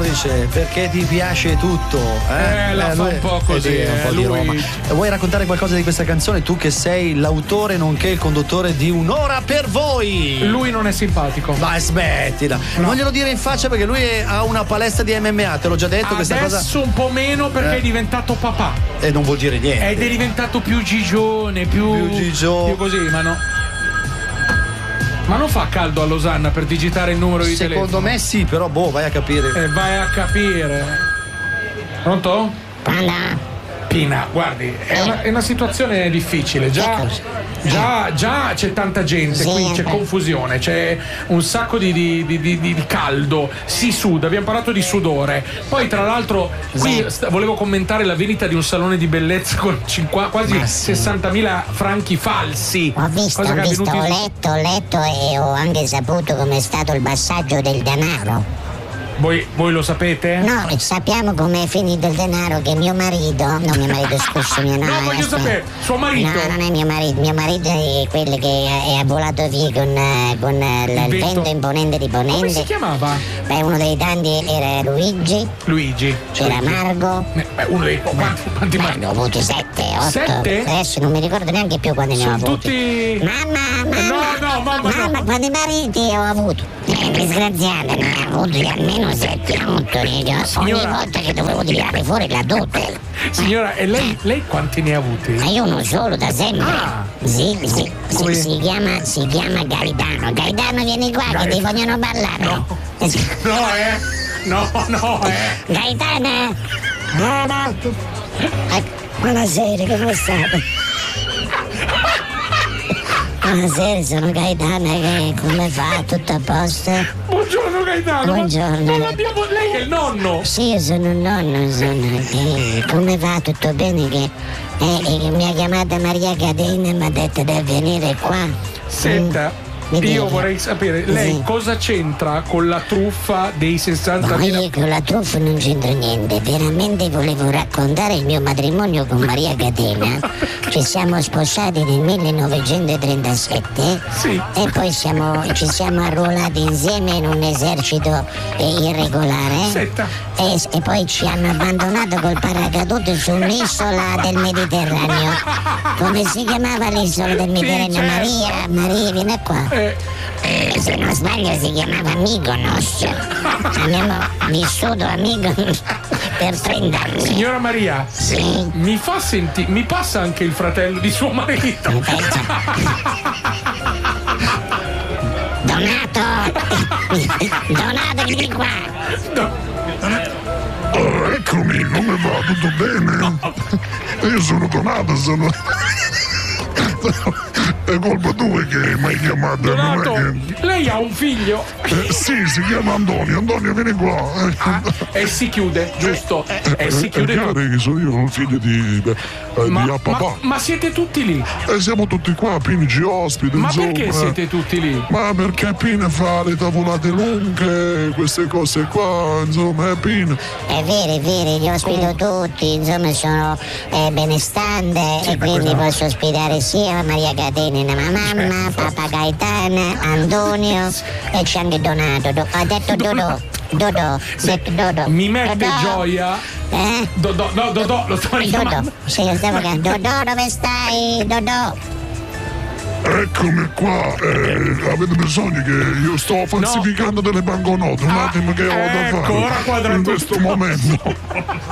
Giudice, perché ti piace tutto. La fa un po' così. Un po' di Roma. Vuoi raccontare qualcosa di questa canzone? Tu che sei l'autore nonché il conduttore di Un'ora per voi. Lui non è simpatico. Vai, smettila. No. Non glielo dire in faccia perché lui ha una palestra di MMA, te l'ho già detto. Adesso questa cosa. un po' meno perché è diventato papà. E non vuol dire niente. Ed è diventato più gigione, più così, ma no. Ma non fa caldo a Losanna per digitare il numero di telefono? Secondo me sì, però vai a capire. Vai a capire. Pronto? Pina, guardi, è una situazione difficile. Già c'è tanta gente, qui c'è confusione, c'è un sacco di caldo, si suda, abbiamo parlato di sudore. Poi tra l'altro qui volevo commentare la vendita di un salone di bellezza con quasi 60.000 franchi falsi. Ho visto, ho letto e ho anche saputo com'è stato il passaggio del denaro. Voi lo sapete? No, sappiamo com'è finito il denaro, che mio marito, scusami, no, voglio sapere, suo marito? No, non è mio marito è quello che è volato via con il vento imponente di Ponente. Come si chiamava? Beh, uno dei tanti era Luigi. C'era Margo. Uno dei quanti ne ho avuti 7, 8. 7? Adesso non mi ricordo neanche più quanti ne ho avuti. Tutti. Mamma, quanti mariti ho avuto? Disgraziata, ne ho avuti almeno 7, 8. Ogni volta che dovevo tirare fuori la dote. Signora, e lei quanti ne ha avuti? Ma io uno solo da sempre. Sì. Si chiama Gaetano. Gaetano, vieni qua che ti vogliono parlare. No. Gaetano! Buonasera, come state? Buonasera, sono Gaetano, come va? Tutto a posto? Buongiorno Gaetano. Buongiorno. Lei è il nonno? Sì, io sono un nonno, come va? Tutto bene? Che mi ha chiamata Maria Catena e mi ha detto di venire qua. Senta, io vorrei sapere, lei cosa c'entra con la truffa dei 60.000? No, io con la truffa non c'entro niente, veramente volevo raccontare il mio matrimonio con Maria Catena. Ci siamo sposati nel 1937 e poi ci siamo arruolati insieme in un esercito irregolare e poi ci hanno abbandonato col paracadute su un'isola del Mediterraneo. Come si chiamava l'isola del Mediterraneo? Maria, vieni qua. Se non sbaglio si chiamava Mykonos. Abbiamo vissuto a Mykonos per 30 anni. Signora Maria, mi passa anche il fratello di suo marito. Donato, vieni qua. Eccomi, come va? Tutto bene? Io sono Donato, è colpa tua che mi hai chiamato. Donato, lei ha un figlio? Sì, si chiama Antonio. Antonio, vieni qua. E si chiude, giusto? Si chiude. È chiaro che sono io, il figlio di papà. Ma siete tutti lì? Siamo tutti qua, Pini ci ospita. Ma insomma. perché siete tutti lì? Ma perché Pini fa le tavolate lunghe, queste cose qua, insomma, Pini. È vero, li ospito tutti, insomma, sono benestante e quindi posso ospitare sia Maria Catena, ma mamma, papà Gaetano, Antonio e c'è anche Donato. Ha detto Dodò. Mi mette gioia. Dodò, lo sto chiamando. Sì, lo stavo chiamando. Dodò, dove stai? Dodò. Eccomi qua, avete bisogno che io sto falsificando delle banconote, un attimo che ho da fare ora in questo momento.